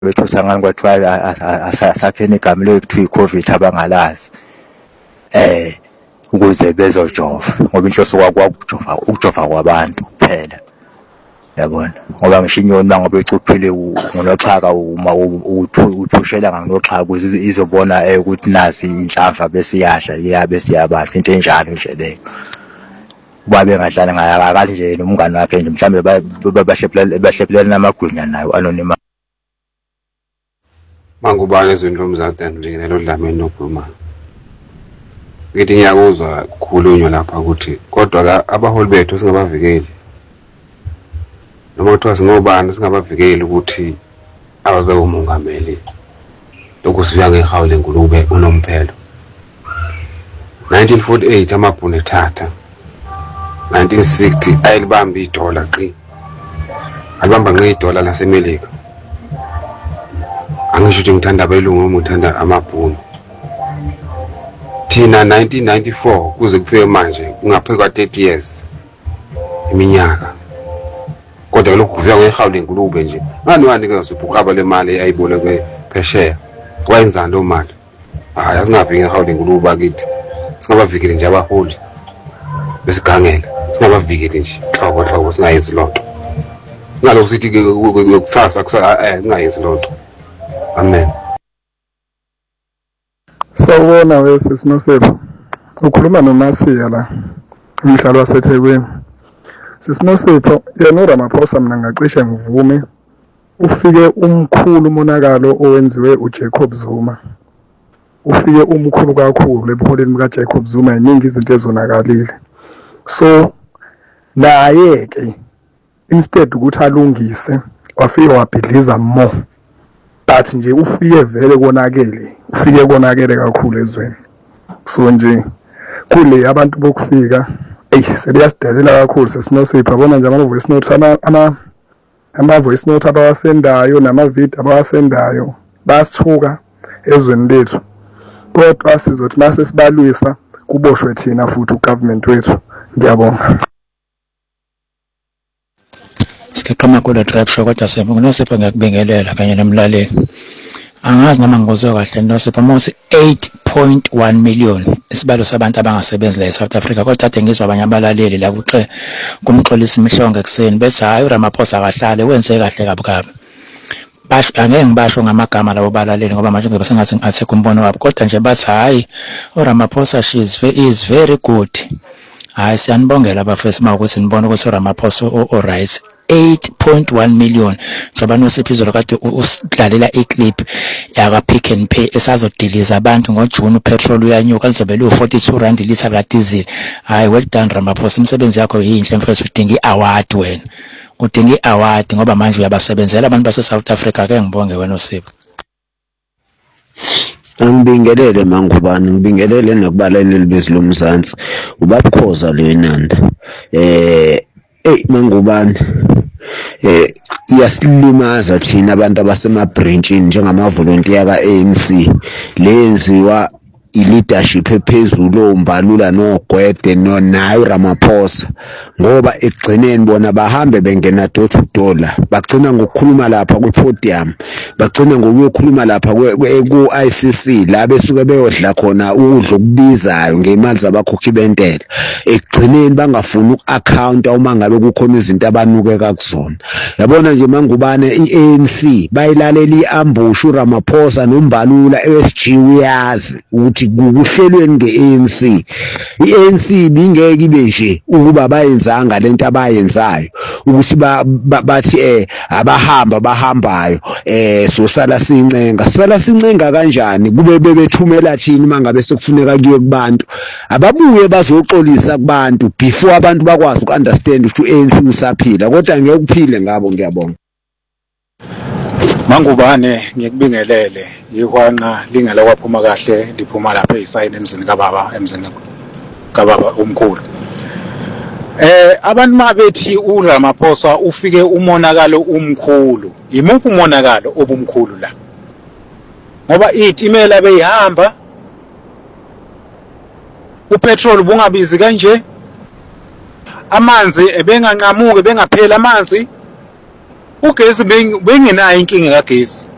bethusa ngani kwathiwa asakheni igama lokuthiwa iCovid abangalazi ukuze bezojova ngoba inhloso ukujova kwabantu kuphela yabona ngoba ngisho inyoni mangabe icuphile ngonoxhaka uma uphushela ngonoxhaka ukuze izobona ukuthi nazi inhlamva bese iyasha iyabe siyabapha into enjalo nje leyo uba bengadlala ngayakali nje nomngane wakhe nje mhlambe bahlephulana namagwinya nayo anonima Mangubane ezweni lomzansi andibingelelo Dlamini noBhuma. Ngithi ngiyakuzwa kukhulunywa lapha ukuthi kodwa abaholi bethu singabavikeli. Noma kuthiwa singobani singabavikeli ukuthi ababe umongameli. Lokhu siya ngehawu lenkulube unomphelo. 1948 amabhunu ethatha. 1960 ayilibamba idola qi. Alibamba ngqi idola laseMelika. Angisho ukuthi ngithanda abelungu uma ngithanda amabhunu. Thina 1994 kuze kufike manje kungaphe kwa 30 years iminyaka. Kodwa lokhu kuvika ngehawu lenkulube nje. Ngani ke usibhuqaba lemali ayiboleke phesheya. Wayenzani lo mali? Hayi asingaviki ngehawu lenkulube bakithi. Singabavikele nje abaholi. Besigangela. Singabavikele nje hlobo singayenzi lonto. Ngalokho sithi kusasa singayenzi lonto. Amen. Sawubona wese Sinosipho. Ukhuluma noMasiya la. Umhlalo waseThekwini. Sinosipho yena uRamaphosa mina ngacishe ngivume ufike umkhulu umonakalo owenziwe uJacob Zuma. Ufike umkhulu kakhulu ebuholeni bukaJacob Zuma iningi izinto ezonakalile. So naye ke instead ukuthi alungise wafika wabhidliza more. But nje ufike vele konakele kakhulu ezweni. So nje kule abantu bokufika sebeyasidelela kakhulu Sinosipho yabona nje ama voice note ama voice note abawasendayo nama-video abawasendayo basithuka ezweni lethu. Kodwa sizothi mase sibalwisa kuboshwe thina futhi ugovernment wethu. Ngiyabonga. Sikhama kule drive show kodwa Sinosipho ngiyakubingelela kanye nomlaleli. Angazi noma ngikuzwe kahle Sinosipho mose 8.1 million isibalo sabantu abangasebenzi la eSouth Africa kodwa ade ngizwa abanye abalaleli la kuqe kumxolisa imihlongo ekseni bethi hayi uRamaphosa akahlale wenze kahle kabukabi. Angeke ngibasho ngamagama labo balaleli ngoba manje ngizobe sengathi ngiatheka umbono wabo kodwa nje bathi hayi uRamaphosa is very good. Hayi siyanibongela abafesi mawukuthi nibone ukuthi uRamaphosa alright. 8.1 million njengoba noSipho kade usidlalela iclip yaka Pick n Pay esazodiliza abantu ngoJune upetrol uyanyuka lizobe lu 42 rand litha la diesel. Hayi well done Ramaphosa umsebenzi yakho yinhle mfethu udinga iaward wena. Udinga iaward ngoba manje uyabasebenzela abantu base South Africa ke ngibonge wena uSipho. Ngibingelele Mangubane ngibingelele nokubalaleli bezilomzansi ubabukhoza leNanda Mangubane iyasilimaza thina abantu abasemabranchini njengamavolontiya kaANC lenziwa i-leadership ephezulu ombalula noGwede naye uRamaphosa ngoba ekugcineni bona bahambe bengena door to door bagcina ngokukhuluma lapha kwe-podium bagcina ngokuyokhuluma lapha ku-ICC la besuke beyodla khona ukudla okubizayo ngemali zabakhokhi bentela ekugcineni bangafuni uku-accounta uma ngabe kukhona izinto abanukeka kuzona yabona nje Mangubane i-ANC bayilalela i-ambush uRamaphosa nombalula SG uyazi ukuthi kuhlelweni ngeANC iANC bingeke ibe nje ukuba bayenzanga lento abayenzayo ukuthi bathi abahambayo sosala sincenga kanjani kube bebethumela thini mangabe sekufuneka kuye kubantu ababuye bazoxolisa kubantu before abantu bakwazi ukunderstand ukuthi ANC usaphila kodwa ngeke kuphile ngabo ngiyabonga Mangubane ngikubingelele yihwana lingela kwaphuma kahle liphuma lapha eSayini emzini kababa omkhulu abantu mabethi uRamaphosa ufike umonakalo umkhulu imuphi umonakalo obumkhulu la ngoba itimela beyihamba upetrol bungabizi kanje amanzi ebenganqamuke bengaphela amanzi ugesi bengenayo inkinga kagesi